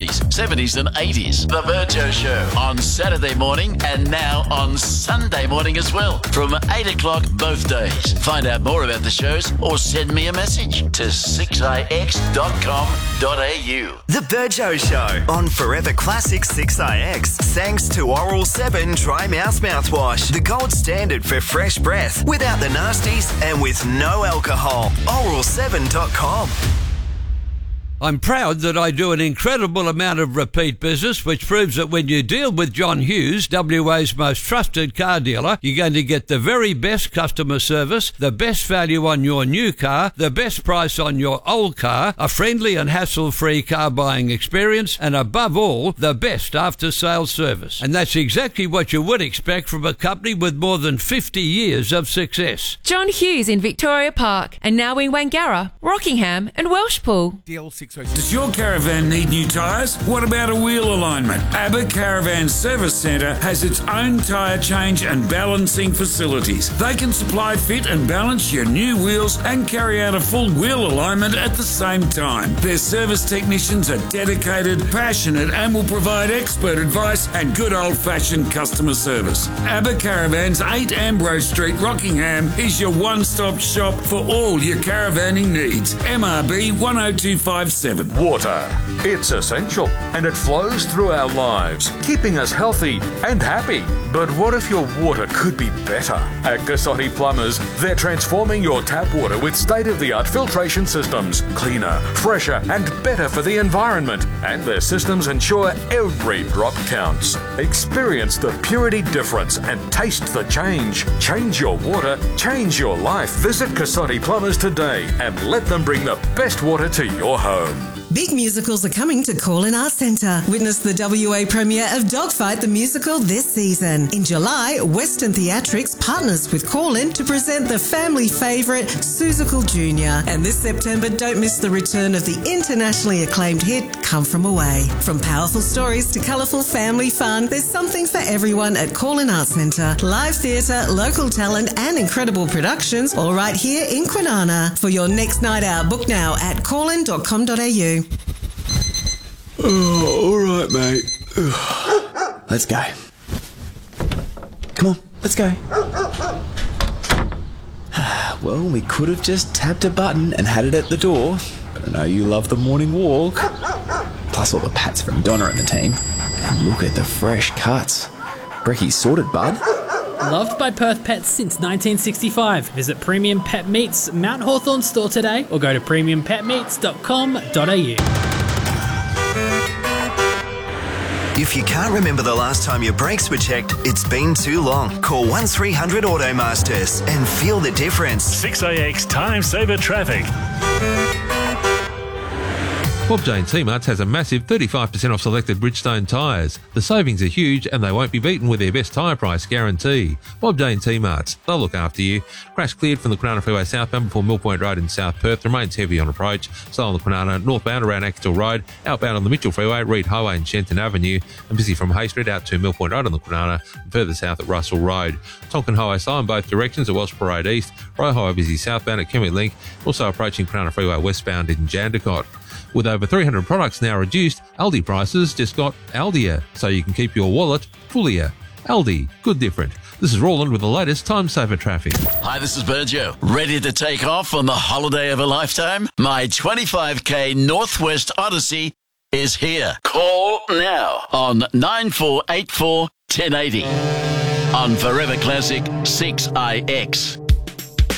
60s, 70s and 80s. The Virgio Show on Saturday morning and now on Sunday morning as well from 8 o'clock both days. Find out more about the shows or send me a message to 6ix.com.au. The Virgio Show on Forever Classic 6ix. Thanks to Oral 7 Dry Mouth Mouthwash, the gold standard for fresh breath, without the nasties and with no alcohol. Oral7.com. I'm proud that I do an incredible amount of repeat business, which proves that when you deal with John Hughes, WA's most trusted car dealer, you're going to get the very best customer service, the best value on your new car, the best price on your old car, a friendly and hassle-free car buying experience, and above all, the best after-sales service. And that's exactly what you would expect from a company with more than 50 years of success. John Hughes in Victoria Park, and now in Wangara, Rockingham and Welshpool. Does your caravan need new tyres? What about a wheel alignment? ABBA Caravan Service Centre has its own tyre change and balancing facilities. They can supply, fit and balance your new wheels and carry out a full wheel alignment at the same time. Their service technicians are dedicated, passionate and will provide expert advice and good old-fashioned customer service. ABBA Caravans, 8 Ambrose Street, Rockingham is your one-stop shop for all your caravanning needs. MRB 10257. Water. It's essential and it flows through our lives, keeping us healthy and happy. But what if your water could be better? At Cassotti Plumbers, they're transforming your tap water with state-of-the-art filtration systems, cleaner, fresher and better for the environment. And their systems ensure every drop counts. Experience the purity difference and taste the change. Change your water, change your life. Visit Cassotti Plumbers today and let them bring the best water to your home. Big musicals are coming to Call-In Arts Centre. Witness the WA premiere of Dogfight the Musical this season. In July, Western Theatrics partners with Call-In to present the family favourite Seussical Jr. And this September, don't miss the return of the internationally acclaimed hit Come From Away. From powerful stories to colourful family fun, there's something for everyone at Call-In Arts Centre. Live theatre, local talent and incredible productions, all right here in Kwinana. For your next night out, book now at callin.com.au. Oh, all right, mate. Let's go. Come on, let's go. Well, we could have just tapped a button and had it at the door, but I know you love the morning walk. Plus all the pats from Donna and the team. And look at the fresh cuts. Brecky's sorted, bud. Loved by Perth Pets since 1965. Visit Premium Pet Meats Mount Hawthorn store today or go to premiumpetmeats.com.au. If you can't remember the last time your brakes were checked, it's been too long. Call 1300 Automasters and feel the difference. 6ix Time Saver Traffic. Bob Jane T-Marts has a massive 35% off selected Bridgestone tyres. The savings are huge and they won't be beaten with their best tyre price guarantee. Bob Jane T-Marts, they'll look after you. Crash cleared from the Kwinana Freeway southbound before Mill Point Road in South Perth. Remains heavy on approach. Slow on the Kwinana northbound around Axtell Road. Outbound on the Mitchell Freeway, Reed Highway and Shenton Avenue. And busy from Hay Street out to Mill Point Road on the Kwinana and further south at Russell Road. Tonkin Highway slow in both directions at Welsh Parade East. Royal Highway busy southbound at Kenwick Link. Also approaching Kwinana Freeway westbound in Jandakot. With over 300 products now reduced, Aldi prices just got Aldier, so you can keep your wallet fullier. Aldi, good different. This is Roland with the latest Time Saver Traffic. Hi, this is Virgio. Ready to take off on the holiday of a lifetime? My 25k Northwest Odyssey is here. Call now on 9484 1080 on Forever Classic 6ix.